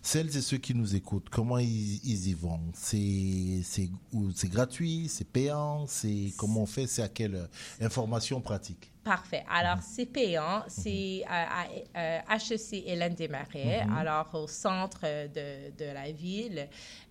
Celles et ceux qui nous écoutent, comment ils y vont? C'est gratuit, c'est payant, comment on fait, c'est à quelle information pratique? Parfait. Alors, c'est payant. C'est à HEC Hélène Desmarais, alors au centre de la ville.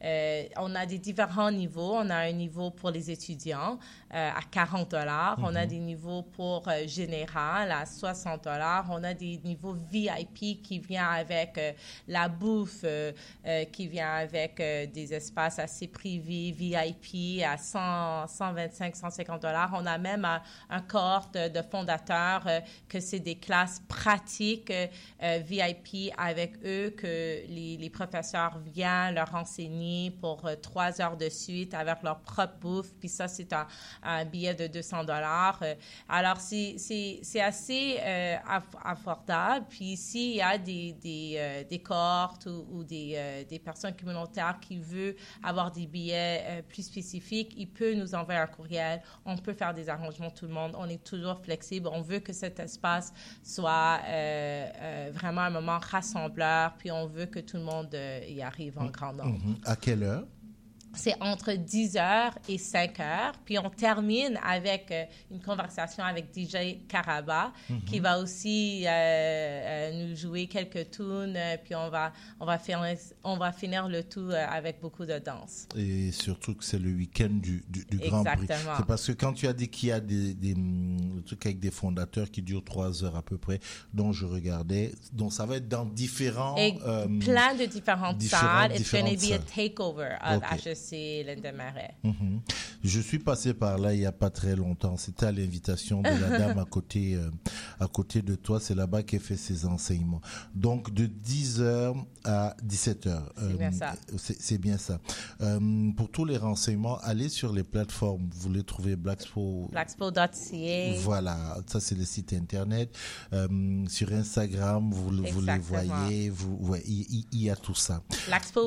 On a des différents niveaux. On a un niveau pour les étudiants à $40. On a des niveaux pour général à $60. On a des niveaux VIP qui viennent avec la bouffe, qui vient avec des espaces assez privés, VIP à $125, $150. On a même un cohorte de fondateurs que c'est des classes pratiques VIP avec eux, que les professeurs viennent leur enseigner pour 3 heures de suite avec leur propre bouffe. Puis ça, c'est un billet de $200. Alors, c'est assez abordable. Puis s'il y a des cohortes ou des personnes communautaires qui veulent avoir des billets plus spécifiques, ils peuvent nous envoyer un courriel. On peut faire des arrangements, tout le monde. On est toujours flexible. On veut que cet espace soit vraiment un moment rassembleur, puis on veut que tout le monde y arrive en grand nombre. À quelle heure? C'est entre 10h et 5h. Puis on termine avec une conversation avec DJ Caraba, qui va aussi nous jouer quelques tunes. Puis on va finir le tout avec beaucoup de danse. Et surtout que c'est le week-end du Grand Prix. C'est parce que quand tu as dit qu'il y a des trucs avec des fondateurs qui durent 3 heures à peu près, dont je regardais, donc ça va être dans différents... plein de différentes salles. It's going to be a takeover of HEC. C'est Hélène Desmarais. Je suis passé par là il n'y a pas très longtemps. C'était à l'invitation de la dame à côté de toi. C'est là-bas qu'elle fait ses enseignements. Donc, de 10h à 17h. C'est bien ça. C'est bien ça. Pour tous les renseignements, allez sur les plateformes. Vous les trouvez Blackspo. Blackspo.ca. Voilà. Ça, c'est le site Internet. Sur Instagram, vous les voyez. Il y a tout ça. Blackspo,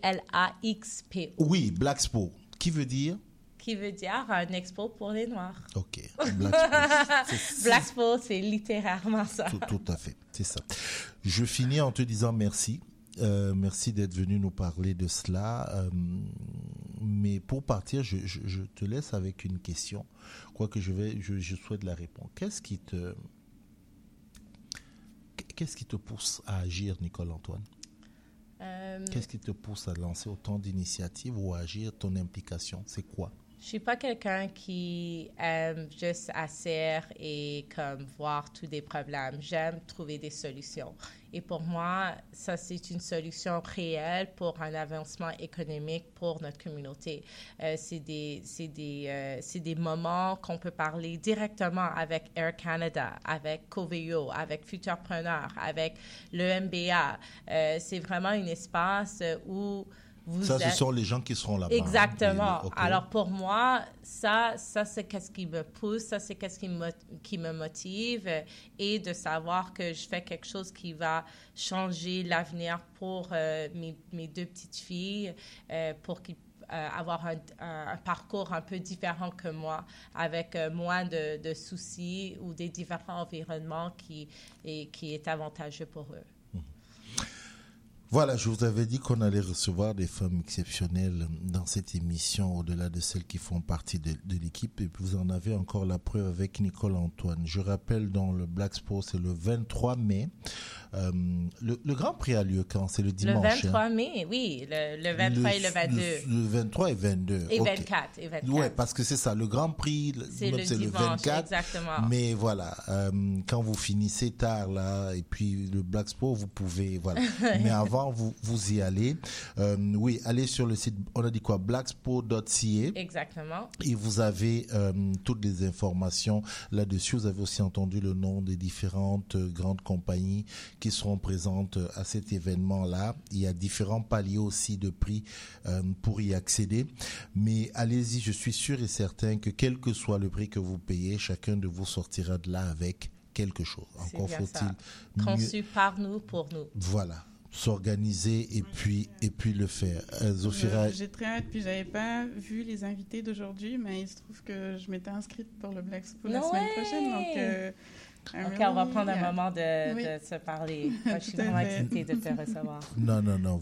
BLAXPO. Oui, Blackspo. Qui veut dire? Qui veut dire un expo pour les Noirs. OK. Blackspo. Blackspo, c'est littérairement ça. Tout à fait, c'est ça. Je finis en te disant merci. Merci d'être venu nous parler de cela. Mais pour partir, je te laisse avec une question. Quoique je souhaite la répondre. Qu'est-ce qui te pousse à agir, Nicole-Antoine? Qu'est-ce qui te pousse à lancer autant d'initiatives ou à agir, ton implication? C'est quoi? Je suis pas quelqu'un qui aime juste asseoir et comme voir tous des problèmes. J'aime trouver des solutions. Et pour moi, ça, c'est une solution réelle pour un avancement économique pour notre communauté. C'est des moments qu'on peut parler directement avec Air Canada, avec Coveo, avec Futurpreneur, avec le MBA. C'est vraiment un espace où ce sont les gens qui seront là-bas. Exactement. Okay. Alors, pour moi, ça c'est qu'est-ce qui me pousse, ça, c'est qu'est-ce qui me motive, et de savoir que je fais quelque chose qui va changer l'avenir pour mes 2 petites filles, pour qu'ils avoir un parcours un peu différent que moi, avec moins de soucis ou des différents environnements qui est avantageux pour eux. Voilà, je vous avais dit qu'on allait recevoir des femmes exceptionnelles dans cette émission, au-delà de celles qui font partie de l'équipe. Et vous en avez encore la preuve avec Nicole-Antoine. Je rappelle, dans le Blackspo, c'est le 23 mai. Le Grand Prix a lieu quand? C'est le dimanche. Le 23 mai, oui. Le 23 et le 22. Le 23 et 22. Et okay. 24. Oui, parce que c'est ça. Le Grand Prix, c'est le dimanche, 24. Exactement. Mais voilà, quand vous finissez tard, là, et puis le Blackspo, vous pouvez, voilà. Mais avant, vous y allez. Oui, allez sur le site, on a dit quoi? Blackspo.ca. Exactement. Et vous avez toutes les informations là-dessus. Vous avez aussi entendu le nom des différentes grandes compagnies qui seront présentes à cet événement-là. Il y a différents paliers aussi de prix pour y accéder. Mais allez-y, je suis sûr et certain que quel que soit le prix que vous payez, chacun de vous sortira de là avec quelque chose. Encore faut-il conçu par nous, pour nous. Voilà. S'organiser et puis le faire. Zofira. J'ai très hâte, puis j'avais pas vu les invités d'aujourd'hui, mais il se trouve que je m'étais inscrite pour le Blackspo la semaine prochaine, donc... OK, on va prendre un moment de se parler. Je suis vraiment excitée de te recevoir. Non,